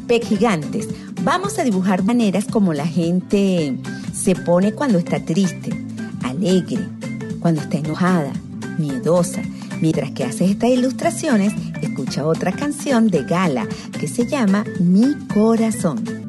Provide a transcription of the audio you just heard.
Gigantes. Vamos a dibujar maneras como la gente se pone cuando está triste, alegre, cuando está enojada, miedosa. Mientras que haces estas ilustraciones, escucha otra canción de Gala que se llama Mi Corazón.